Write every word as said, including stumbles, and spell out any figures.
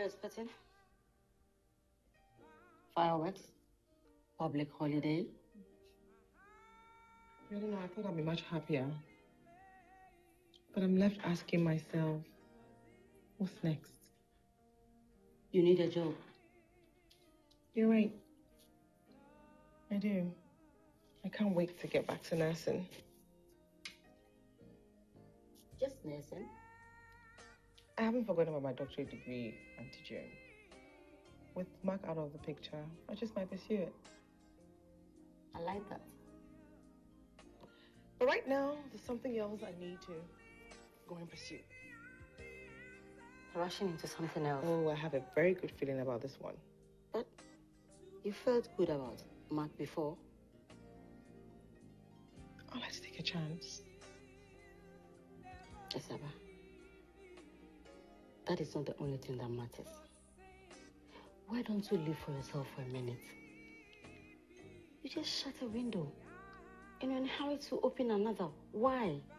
you expecting? Fireworks? Public holiday? I don't know, I thought I'd be much happier. But I'm left asking myself, what's next? You need a job. You're right. I do. I can't wait to get back to nursing. Just nursing? I haven't forgotten about my doctorate degree, Auntie June. With Mark out of the picture, I just might pursue it. I like that. But right now, there's something else I need to go and pursue. Rushing into something else. Oh, I have a very good feeling about this one. But you felt good about Mark before? Oh, let's take a chance. Esaba, that is not the only thing that matters. Why don't you live for yourself for a minute? You just shut a window and you're in a hurry to open another. Why?